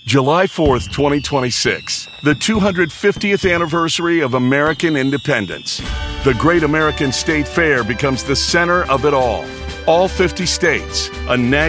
July 4th, 2026, the 250th anniversary of American independence. The Great American State Fair becomes the center of it all. All 50 states, a national